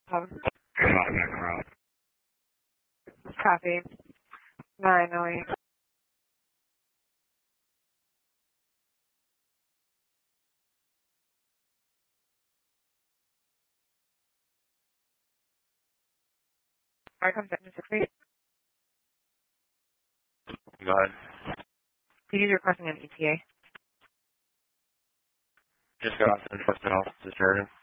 Come on, back around. Copy. 908. Alright, comes in 60. Go ahead. Please requesting an ETA. Just got off to the first office, Sheridan.